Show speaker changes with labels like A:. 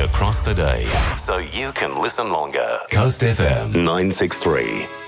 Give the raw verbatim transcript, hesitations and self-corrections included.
A: across the day so you can listen longer. Coast F M nine six three.